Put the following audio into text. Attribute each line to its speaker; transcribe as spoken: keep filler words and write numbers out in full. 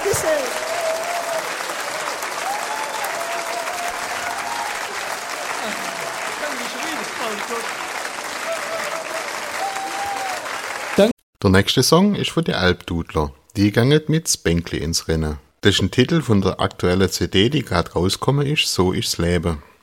Speaker 1: sehr.
Speaker 2: Der nächste Song ist von den Alpdudler. Die gehen mit Spengli ins Rennen. Das ist ein Titel von der aktuellen C D, die gerade rausgekommen ist, So ist's Leben.